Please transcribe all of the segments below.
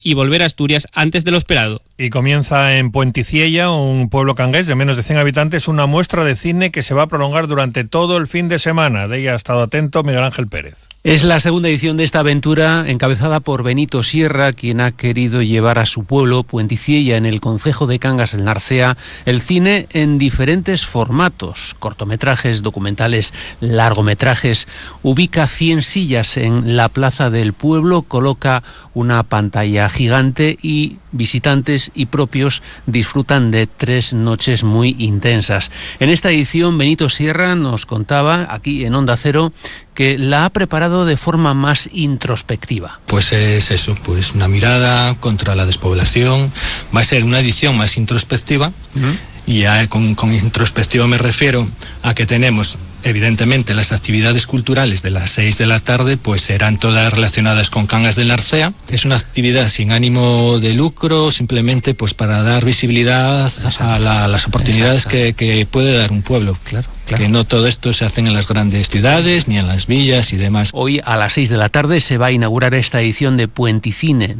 y volver a Asturias antes de lo esperado. Y comienza en Puenticiella, un pueblo cangués de menos de 100 habitantes, una muestra de cine que se va a prolongar durante todo el fin de semana. De ella ha estado atento Miguel Ángel Pérez. Es la segunda edición de esta aventura encabezada por Benito Sierra, quien ha querido llevar a su pueblo, Puenticiella, en el concejo de Cangas del Narcea, el cine en diferentes formatos, cortometrajes, documentales, largometrajes. Ubica 100 sillas en la plaza del pueblo, coloca una pantalla gigante y visitantes y propios disfrutan de 3 noches muy intensas. En esta edición, Benito Sierra nos contaba, aquí en Onda Cero, que la ha preparado de forma más introspectiva. Pues es eso, pues una mirada contra la despoblación. Va a ser una edición más introspectiva. Y con introspectiva me refiero a que tenemos, evidentemente, las actividades culturales de las 6 de la tarde, pues serán todas relacionadas con Cangas del Narcea. Es una actividad sin ánimo de lucro, simplemente pues para dar visibilidad a las oportunidades que puede dar un pueblo. Claro. Que no todo esto se hace en las grandes ciudades ni en las villas y demás. Hoy a las 6 de la tarde se va a inaugurar esta edición de Puenticine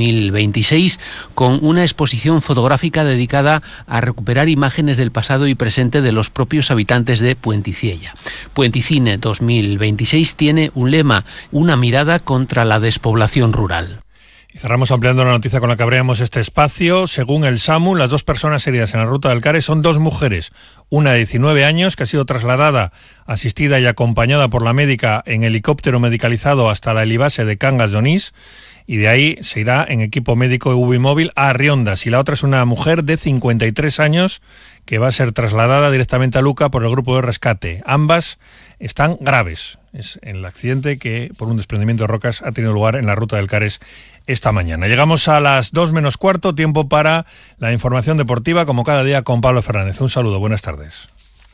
2026 con una exposición fotográfica dedicada a recuperar imágenes del pasado y presente de los propios habitantes de Puenticiella. Puenticine 2026 tiene un lema, una mirada contra la despoblación rural. Y cerramos ampliando la noticia con la que abríamos este espacio. Según el SAMU, las 2 personas heridas en la ruta del Cares son 2 mujeres. Una de 19 años que ha sido trasladada, asistida y acompañada por la médica en helicóptero medicalizado hasta la helibase de Cangas de Onís, y de ahí se irá en equipo médico UBI móvil a Riondas. Y la otra es una mujer de 53 años que va a ser trasladada directamente a Luca por el grupo de rescate. Ambas están graves. Es en el accidente que, por un desprendimiento de rocas, ha tenido lugar en la ruta del Cares esta mañana. Llegamos a las 2 menos cuarto, tiempo para la información deportiva, como cada día, con Pablo Fernández. Un saludo, buenas tardes.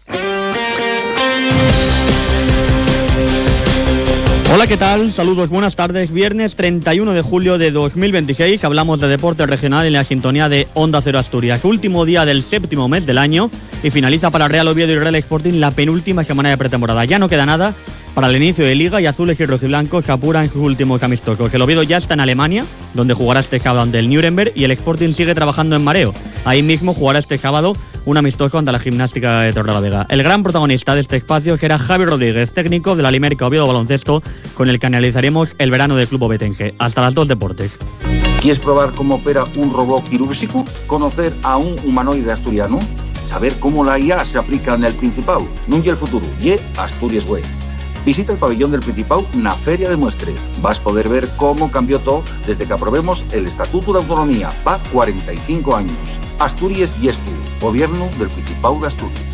Hola, ¿qué tal? Saludos, buenas tardes. Viernes 31 de julio de 2026. Hablamos de deporte regional en la sintonía de Onda Cero Asturias. Último día del 7º mes del año y finaliza para Real Oviedo y Real Sporting la penúltima semana de pretemporada. Ya no queda nada para el inicio de Liga y azules y rojiblancos se apuran sus últimos amistosos. El Oviedo ya está en Alemania, donde jugará este sábado ante el Nuremberg, y el Sporting sigue trabajando en Mareo. Ahí mismo jugará este sábado un amistoso ante la Gimnástica de Torrelavega. El gran protagonista de este espacio será Javi Rodríguez, técnico de la Limerca Oviedo Baloncesto, con el que analizaremos el verano del club ovetense. Hasta las 2 deportes. ¿Quieres probar cómo opera un robot quirúrgico? ¿Conocer a un humanoide asturiano? ¿Saber cómo la IA se aplica en el Principado? No y el futuro, y Asturias Way. Visita el pabellón del Principado na Feria de Muestres. Vas a poder ver cómo cambió todo desde que aprobemos el Estatuto de Autonomía. Va 45 años. Asturias y Estu, Gobierno del Principado de Asturias.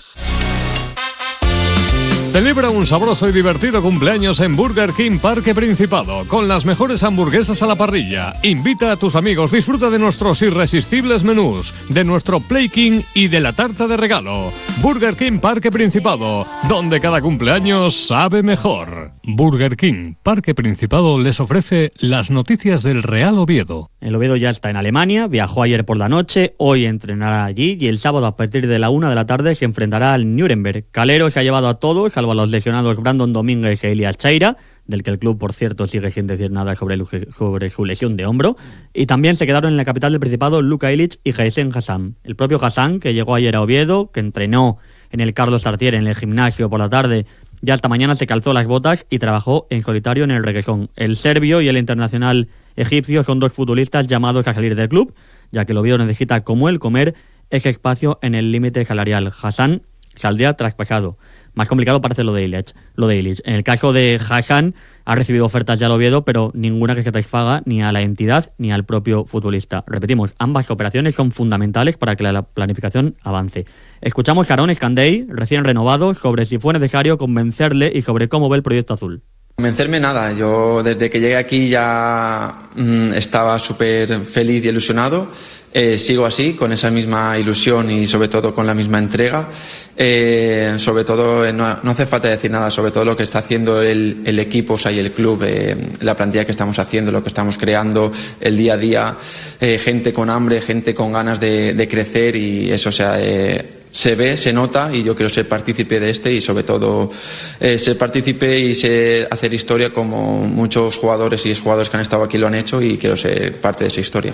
Celebra un sabroso y divertido cumpleaños en Burger King Parque Principado, con las mejores hamburguesas a la parrilla. Invita a tus amigos, disfruta de nuestros irresistibles menús, de nuestro Play King y de la tarta de regalo. Burger King Parque Principado, donde cada cumpleaños sabe mejor. Burger King Parque Principado les ofrece las noticias del Real Oviedo. El Oviedo ya está en Alemania, viajó ayer por la noche, hoy entrenará allí y el sábado a partir de la 1 de la tarde se enfrentará al Nuremberg. Calero se ha llevado a todos, salvo a los lesionados Brandon Domínguez e Elias Chaira, del que el club, por cierto, sigue sin decir nada sobre su lesión de hombro. Y también se quedaron en la capital del Principado Luka Ilic y Jason Hassan. El propio Hassan, que llegó ayer a Oviedo, que entrenó en el Carlos Tartiere en el gimnasio por la tarde, ya esta mañana se calzó las botas y trabajó en solitario en el Reguesón. El serbio y el internacional egipcio son 2 futbolistas llamados a salir del club, ya que el Oviedo necesita, como él, comer ese espacio en el límite salarial. Hassan saldría traspasado. Más complicado parece lo de Ilic. En el caso de Hassan, ha recibido ofertas ya al Oviedo, pero ninguna que satisfaga ni a la entidad ni al propio futbolista. Repetimos, ambas operaciones son fundamentales para que la planificación avance. Escuchamos a Aaron Escandey, recién renovado, sobre si fue necesario convencerle y sobre cómo ve el proyecto azul. Convencerme nada, yo desde que llegué aquí ya estaba súper feliz y ilusionado. Sigo así, con esa misma ilusión y sobre todo con la misma entrega. Sobre todo, no hace falta decir nada, sobre todo lo que está haciendo el equipo, o sea, y el club, la plantilla que estamos haciendo, lo que estamos creando, el día a día, gente con hambre, gente con ganas de crecer, y eso, o sea, se ve, se nota, y yo quiero ser partícipe de y sobre todo ser partícipe y hacer historia como muchos jugadores y exjugadores que han estado aquí lo han hecho, y quiero ser parte de esa historia.